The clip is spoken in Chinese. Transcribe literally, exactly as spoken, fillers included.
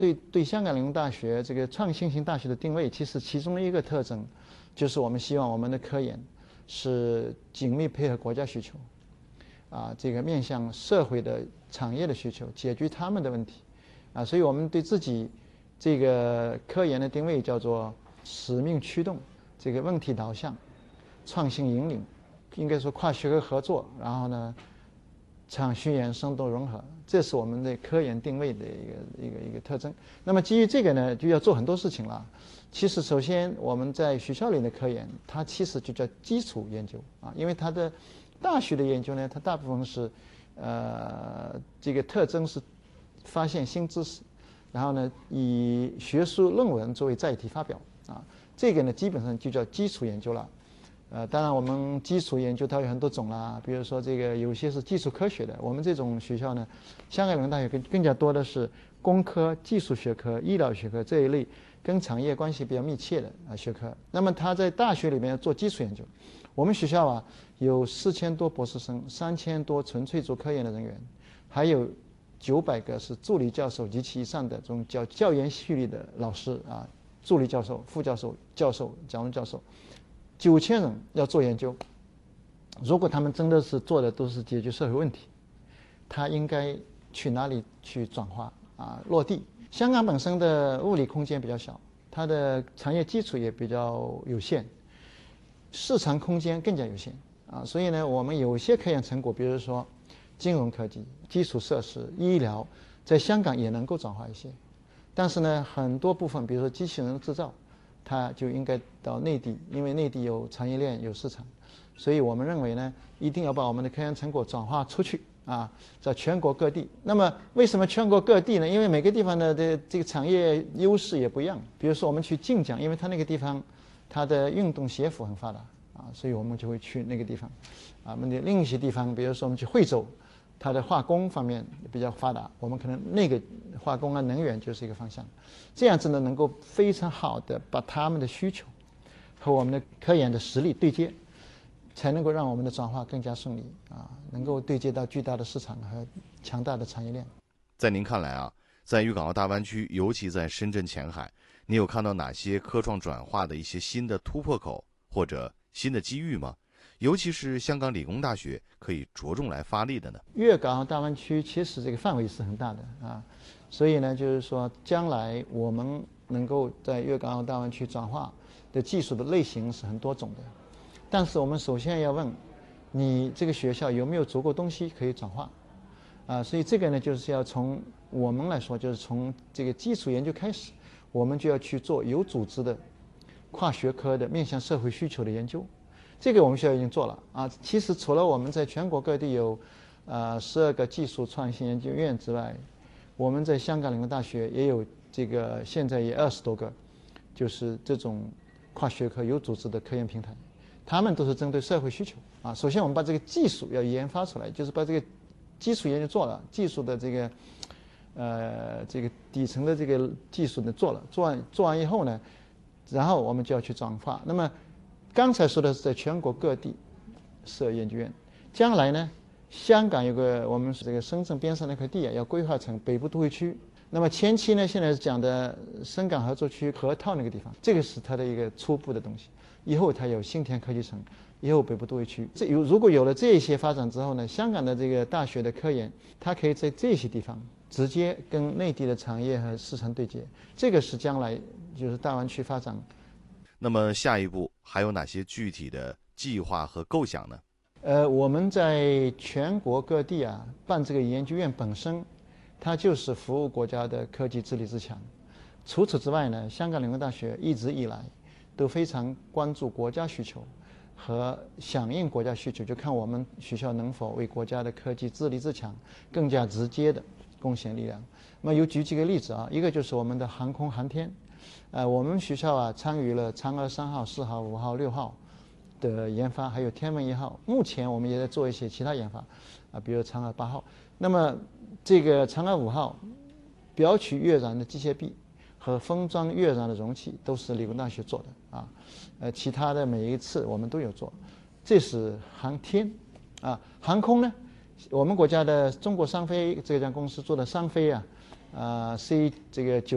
对对，香港理工大学这个创新型大学的定位，其实其中的一个特征，就是我们希望我们的科研是紧密配合国家需求，啊，这个面向社会的产业的需求，解决他们的问题，啊，所以我们对自己这个科研的定位叫做使命驱动，这个问题导向，创新引领，应该说跨学科合作，然后呢，产学研生动融合，这是我们的科研定位的一个一个一个特征。那么基于这个呢，就要做很多事情了。其实首先我们在学校里的科研，它其实就叫基础研究啊，因为它的大学的研究呢，它大部分是呃这个特征是发现新知识，然后呢以学术论文作为载体发表啊，这个呢基本上就叫基础研究了。呃，当然我们基础研究它有很多种啦，比如说这个有些是基础科学的，我们这种学校呢，香港理工大学更更加多的是工科、技术学科、医疗学科这一类跟产业关系比较密切的啊学科。那么他在大学里面做基础研究，我们学校啊有四千多博士生，三千多纯粹做科研的人员，还有九百个是助理教授及其以上的这种教教研系列的老师啊，助理教授、副教授、教授、讲论教授。九千人要做研究，如果他们真的是做的都是解决社会问题，他应该去哪里去转化啊落地？香港本身的物理空间比较小，它的产业基础也比较有限，市场空间更加有限啊，所以呢，我们有些科研成果，比如说金融科技、基础设施、医疗，在香港也能够转化一些，但是呢，很多部分，比如说机器人制造。它就应该到内地，因为内地有产业链、有市场，所以我们认为呢，一定要把我们的科研成果转化出去啊，在全国各地。那么为什么全国各地呢？因为每个地方的这这个产业优势也不一样。比如说我们去晋江，因为它那个地方它的运动鞋服很发达啊，所以我们就会去那个地方。啊，我们的另一些地方，比如说我们去惠州。它的化工方面比较发达，我们可能那个化工啊、能源就是一个方向，这样子呢，能够非常好的把他们的需求和我们的科研的实力对接，才能够让我们的转化更加顺利啊，能够对接到巨大的市场和强大的产业链。 在您看来啊，在粤港澳大湾区，尤其在深圳前海，你有看到哪些科创转化的一些新的突破口或者新的机遇吗？尤其是香港理工大学可以着重来发力的呢？ 粤港澳大湾区其实这个范围是很大的啊，所以呢，就是说将来我们能够在粤港澳大湾区转化的技术的类型是很多种的，但是我们首先要问，你这个学校有没有足够东西可以转化啊？所以这个呢，就是要从我们来说，就是从这个基础研究开始，我们就要去做有组织的、跨学科的、面向社会需求的研究。这个我们学校已经做了啊。其实除了我们在全国各地有，呃，十二个技术创新研究院之外，我们在香港理工大学也有这个，现在也二十多个，就是这种跨学科有组织的科研平台，他们都是针对社会需求啊。首先我们把这个技术要研发出来，就是把这个基础研究做了，技术的这个，呃，这个底层的这个技术呢做了，做完做完以后呢，然后我们就要去转化。那么刚才说的是在全国各地设研究院，将来呢，香港有个我们是这个深圳边上那块地啊，要规划成北部都会区。那么前期呢，现在是讲的深港合作区河套那个地方，这个是它的一个初步的东西。以后它有新田科技城，以后北部都会区。这有如果有了这些发展之后呢，香港的这个大学的科研，它可以在这些地方直接跟内地的产业和市场对接，这个是将来就是大湾区发展。 那么下一步还有哪些具体的计划和构想呢？ 呃，我们在全国各地啊办这个研究院本身，它就是服务国家的科技自立自强。除此之外呢，香港理工大学一直以来都非常关注国家需求和响应国家需求，就看我们学校能否为国家的科技自立自强更加直接的贡献力量。那么有举几个例子啊，一个就是我们的航空航天。呃，我们学校啊参与了嫦娥三号、四号、五号、六号的研发，还有天问一号。目前我们也在做一些其他研发，啊，比如嫦娥八号。那么这个嫦娥五号表取跃燃的机械臂和封装跃燃的容器都是理工大学做的啊。呃，其他的每一次我们都有做。这是航天啊，航空呢，我们国家的中国商飞这家公司做的商飞啊，啊 C 这个九。